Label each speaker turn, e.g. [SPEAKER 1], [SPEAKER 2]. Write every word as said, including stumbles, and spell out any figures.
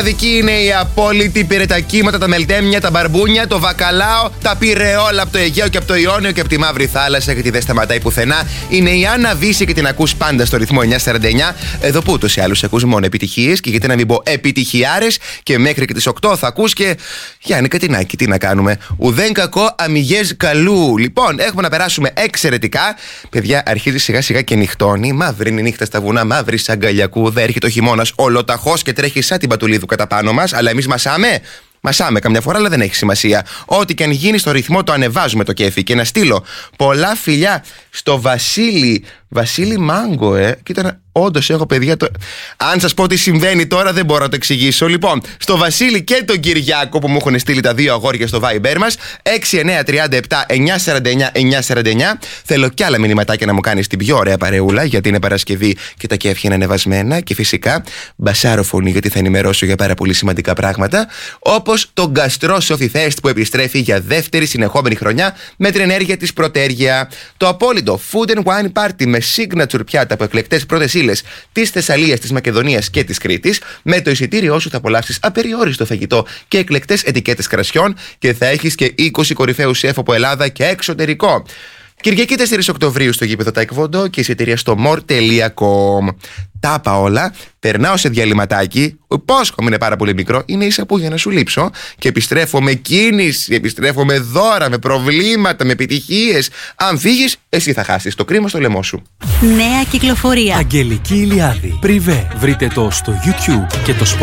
[SPEAKER 1] Δική είναι η απόλυτη πυρετακύματα, τα μελτέμια, τα μπαρμπούνια, το βακαλάο, τα πυρεόλα από το Αιγαίο και από το Ιόνιο και από τη Μαύρη Θάλασσα, γιατί δεν σταματάει πουθενά. Είναι η Άννα Βύση και την ακούς πάντα στο ρυθμό εννιά σαράντα εννιά. Εδώ που ούτως ή άλλως ακούς μόνο επιτυχίες, και γιατί να μην πω επιτυχιάρες, και μέχρι και τις οκτώ θα ακούς και Γιάννη Κατινάκη. Τι να κάνουμε. Ουδέν κακό αμυγές καλού. Λοιπόν, έχουμε να περάσουμε εξαιρετικά. Παιδιά, αρχίζει σιγά σιγά και νυχτώνει. Μαύρη είναι η νύχτα στα βουνά, μαύρη σαν γκαλιακούδα. Έρχεται ο χειμώνας ολοταχώς και τρέχει σαν την πατουλίδου κατά πάνω μας, αλλά εμείς μασάμε. Μασάμε καμιά φορά, αλλά δεν έχει σημασία. Ό,τι και αν γίνει στο ρυθμό το ανεβάζουμε το κέφι. Και να στείλω πολλά φιλιά στο Βασίλη. Βασίλη Μάγκο, ε. Κοίτα, όντως έχω παιδιά. Το... Αν σας πω τι συμβαίνει τώρα, δεν μπορώ να το εξηγήσω. Λοιπόν, στο Βασίλη και τον Κυριάκο που μου έχουν στείλει τα δύο αγόρια στο Viber μας, έξι εννιά τρία επτά εννιά σαράντα εννιά εννιά σαράντα εννιά. Θέλω κι άλλα μηνυματάκια να μου κάνεις την πιο ωραία παρεούλα, γιατί είναι Παρασκευή και τα κέφια είναι ανεβασμένα. Και φυσικά μπασάρο φωνή, γιατί θα ενημερώσω για πάρα πολύ σημαντικά πράγματα. Όπως το Gastro Sofi Fest που επιστρέφει για δεύτερη συνεχόμενη χρονιά με την ενέργεια της πρωτέργεια. Το απόλυτο Food and Wine Party με signature πιάτα από εκλεκτές πρώτες ύλες της Θεσσαλίας, της Μακεδονίας και της Κρήτης. Με το εισιτήριό σου θα απολαύσεις απεριόριστο φαγητό και εκλεκτές ετικέτες κρασιών, και θα έχεις και είκοσι κορυφαίους σεφ από Ελλάδα και εξωτερικό. Κυριακή τέσσερις Οκτωβρίου στο γήπεδο Taekwondo και εισιτήρια στο more τελεία com. Τα είπα όλα. Περνάω σε διαλυματάκι. Ο υπόσχομαι είναι πάρα πολύ μικρό. Είναι ίσα που για να σου λείψω. Και επιστρέφω με κίνηση, επιστρέφω με δώρα, με προβλήματα, με επιτυχίες. Αν φύγεις, εσύ θα χάσεις το κρίμα στο λαιμό σου.
[SPEAKER 2] Νέα κυκλοφορία.
[SPEAKER 3] Αγγελική Ηλιάδη. Πριβέ. Βρείτε το στο YouTube και το Spotify.